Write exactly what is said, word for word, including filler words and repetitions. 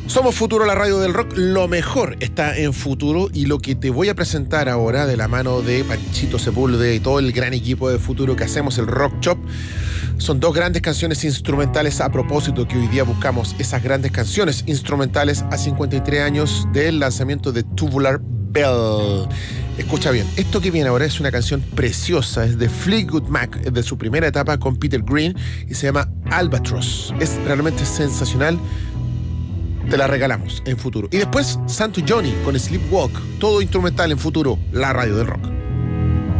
Somos Futuro, la radio del rock. Lo mejor está en Futuro, y lo que te voy a presentar ahora, de la mano de Panchito Sepúlveda y todo el gran equipo de Futuro que hacemos el Rock Shop, son dos grandes canciones instrumentales. A propósito, que hoy día buscamos esas grandes canciones instrumentales a cincuenta y tres años del lanzamiento de Tubular Bell. Escucha bien, esto que viene ahora es una canción preciosa, es de Fleetwood Mac, es de su primera etapa con Peter Green y se llama Albatross. Es realmente sensacional. Te la regalamos en Futuro. Y después Santo Johnny con Sleepwalk, todo instrumental en Futuro, la radio del rock.